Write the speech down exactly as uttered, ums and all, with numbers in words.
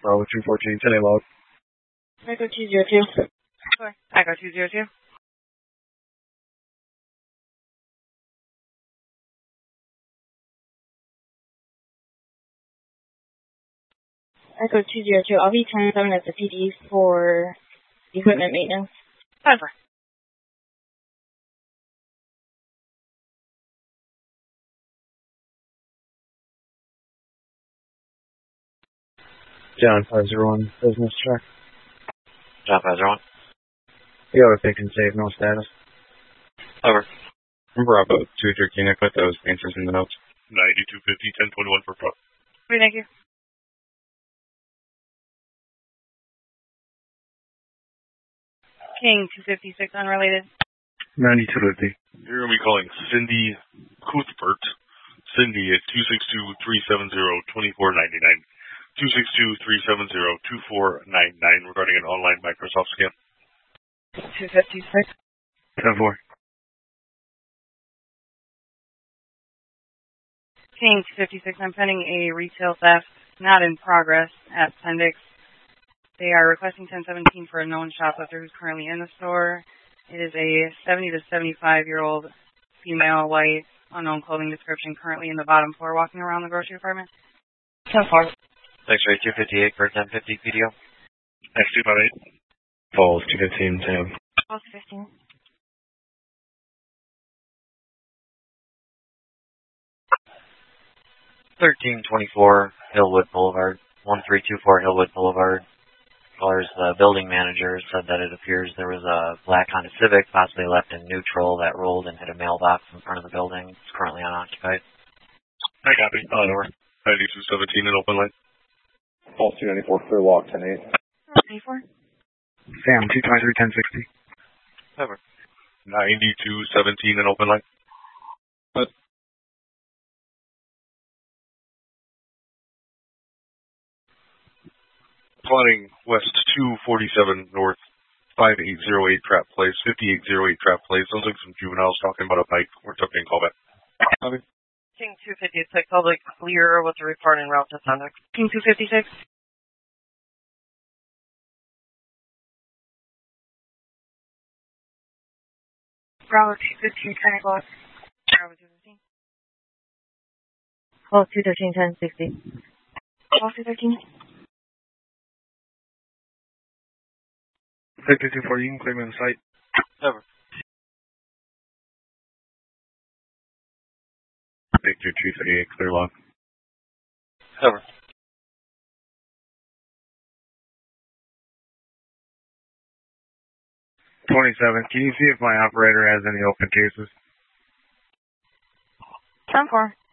Bravo two fourteen, ten A log. Echo two zero two. Sorry. Echo two zero two. Echo two zero two. I'll be ten seven at the P D for equipment maintenance. Over. John five zero one, business check. John five zero one. You have a pick and save, no status. Over. Bravo two thirteen, I put those answers in the notes. ninety-two fifty, ten twenty-one for pro. Thank you. King two fifty-six, unrelated. ninety-two fifty. You're going to be calling Cindy Cuthbert. Cindy at two six two, three seven zero, two four nine nine. two six two, three seven zero, two four nine nine regarding an online Microsoft scan. two fifty-six. ten four. King two fifty-six, I'm pending a retail theft, not in progress, at Appendix. They are requesting ten seventeen for a known shoplifter who's currently in the store. It is a seventy to seventy-five-year-old female, white, unknown clothing description, currently in the bottom floor walking around the grocery department. ten four. Thanks, Ray. two fifty-eight for ten fifty P D O. X two five eight. Falls two fifteen, Sam. Falls fifteen. thirteen twenty-four Hillwood Boulevard. one three two four Hillwood Boulevard. Caller's the building manager said that it appears there was a black Honda Civic, possibly left in neutral, that rolled and hit a mailbox in front of the building. It's currently unoccupied. I copy. On over. ninety-two seventeen in open line. False two ninety-four, clear walk, ten eight. twenty-four. Sam, two twenty-three, ten sixty. Over. ninety-two seventeen in open line. But Plotting west two forty-seven north, five eight zero eight Trap Place, fifty-eight oh eight Trap Place. Sounds like some juveniles talking about a bike. We're talking callback. Copy. King two fifty-six, public clear with the report en route to Appendix. King two fifty-six. Bravo two fifteen, ten o'clock. Bravo two fifteen. Oh, two thirteen, ten sixty. Oh, two thirteen. Victor two forty, you can clear me on site. Over. Victor two thirty-eight, clear log. Over. twenty-seven, can you see if my operator has any open cases? ten four.